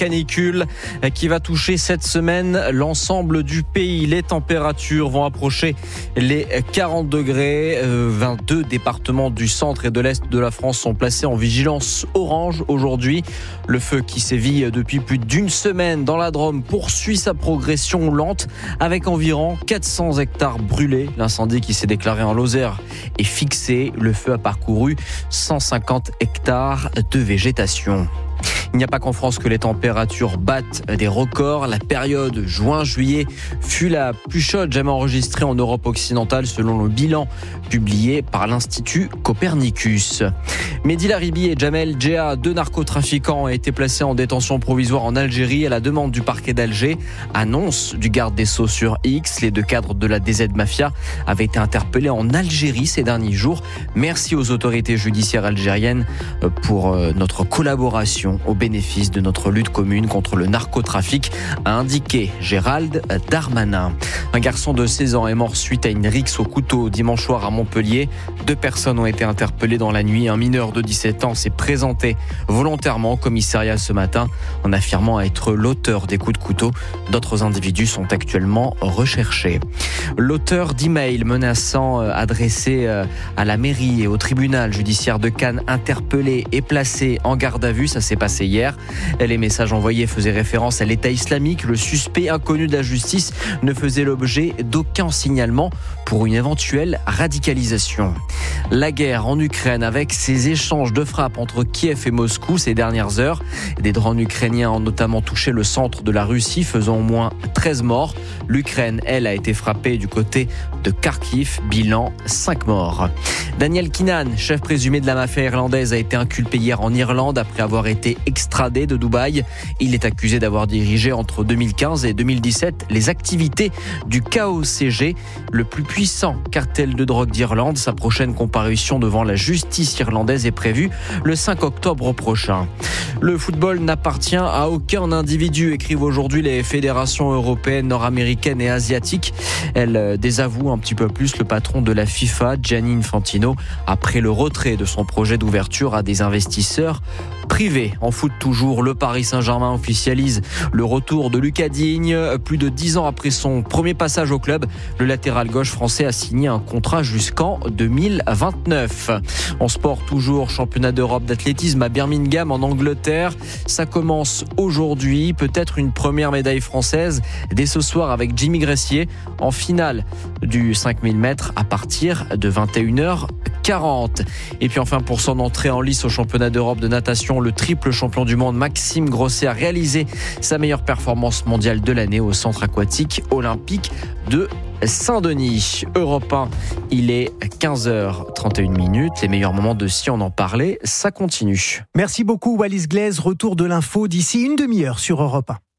Canicule qui va toucher cette semaine l'ensemble du pays. Les températures vont approcher les 40 degrés. 22 départements du centre et de l'est de la France sont placés en vigilance orange aujourd'hui. Le feu qui sévit depuis plus d'une semaine dans la Drôme poursuit sa progression lente avec environ 400 hectares brûlés. L'incendie qui s'est déclaré en Lozère est fixé. Le feu a parcouru 150 hectares de végétation. Il n'y a pas qu'en France que les températures battent des records. La période juin-juillet fut la plus chaude jamais enregistrée en Europe occidentale selon le bilan publié par l'Institut Copernicus. Mehdi Laribi et Jamel Djea, 2 narcotrafiquants, ont été placés en détention provisoire en Algérie à la demande du parquet d'Alger. Annonce du garde des Sceaux sur X. Les 2 cadres de la DZ Mafia avaient été interpellés en Algérie ces derniers jours. Merci aux autorités judiciaires algériennes pour notre collaboration au bénéfice de notre lutte commune contre le narcotrafic, a indiqué Gérald Darmanin. Un garçon de 16 ans est mort suite à une rixe au couteau dimanche soir à Montpellier. 2 personnes ont été interpellées dans la nuit. Un mineur de 17 ans s'est présenté volontairement au commissariat ce matin en affirmant être l'auteur des coups de couteau. D'autres individus sont actuellement recherchés. L'auteur d'emails menaçant adressés à la mairie et au tribunal judiciaire de Cannes interpellé et placé en garde à vue. Ça s'est passé hier. Les messages envoyés faisaient référence à l'État islamique. Le suspect inconnu de la justice ne faisait l'objet d'aucun signalement pour une éventuelle radicalisation. La guerre en Ukraine avec ces échanges de frappes entre Kiev et Moscou ces dernières heures. Des drones ukrainiens ont notamment touché le centre de la Russie, faisant au moins 13 morts. L'Ukraine, elle, a été frappée du côté de Kharkiv. Bilan 5 morts. Daniel Keenan, chef présumé de la mafia irlandaise, a été inculpé hier en Irlande après avoir été extradé de Dubaï. Il est accusé d'avoir dirigé entre 2015 et 2017 les activités du KOCG, le plus puissant cartel de drogue d'Irlande. Sa prochaine comparution devant la justice irlandaise est prévue le 5 octobre prochain. Le football n'appartient à aucun individu, écrivent aujourd'hui les fédérations européennes, nord-américaines et asiatiques. Elles désavouent un petit peu plus le patron de la FIFA, Gianni Infantino, après le retrait de son projet d'ouverture à des investisseurs privés. En foot toujours, le Paris Saint-Germain officialise le retour de Lucas Digne. Plus de 10 ans après son premier passage au club, le latéral gauche français a signé un contrat jusqu'en 2029. En sport toujours, championnat d'Europe d'athlétisme à Birmingham en Angleterre. Ça commence aujourd'hui, peut-être une première médaille française dès ce soir avec Jimmy Gressier en finale du 5000 mètres à partir de 21h40. Et puis enfin, pour son entrée en lice au championnat d'Europe de natation, le triple champion du monde Maxime Grosset a réalisé sa meilleure performance mondiale de l'année au centre aquatique olympique de Saint-Denis. Europe 1, il est 15h31. Les meilleurs moments de Si on en parlait, ça continue. Merci beaucoup Wallis Glaise. Retour de l'info d'ici une demi-heure sur Europe 1.